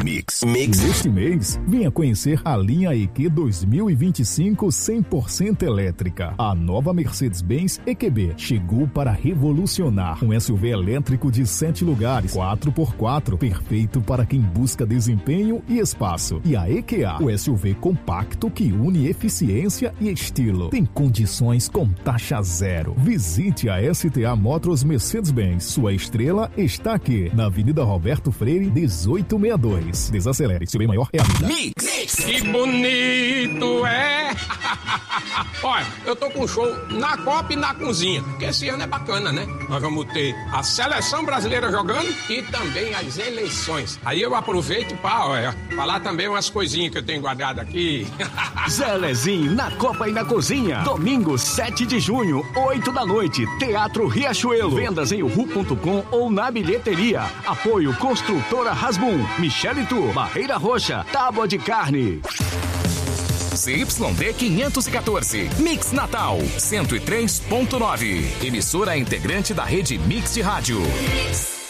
Mix. Este mês, venha conhecer a linha EQ 2025 100% elétrica. A nova Mercedes-Benz EQB chegou para revolucionar. Um SUV elétrico de 7 lugares, 4x4, perfeito para quem busca desempenho e espaço. E a EQA, o SUV compacto que une eficiência e estilo. Tem condições com taxa zero. Visite a STA Motors Mercedes-Benz. Sua estrela está aqui, na Avenida Roberto Freire, 1862. Desacelere, seu bem maior é a vida. Mix. Que bonito é! Olha, eu tô com um show na Copa e na cozinha, porque esse ano é bacana, né? Nós vamos ter a seleção brasileira jogando e também as eleições. Aí eu aproveito para falar também umas coisinhas que eu tenho guardado aqui. Zelezinho na Copa e na Cozinha. Domingo, 7 de junho, 8 da noite. Teatro Riachuelo. Vendas em uhu.com ou na bilheteria. Apoio Construtora Rasbum, Michele Tour, Barreira Roxa, Tábua de Carne. CYD 514, Mix Natal 103.9, emissora integrante da rede Mix de Rádio.